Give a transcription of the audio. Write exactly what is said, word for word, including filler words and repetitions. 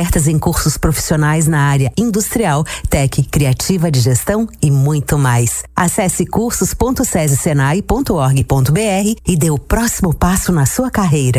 abertas em cursos profissionais na área industrial, tech, criativa de gestão e muito mais. Acesse cursos ponto sesi senai ponto org ponto br e dê o próximo passo na sua carreira.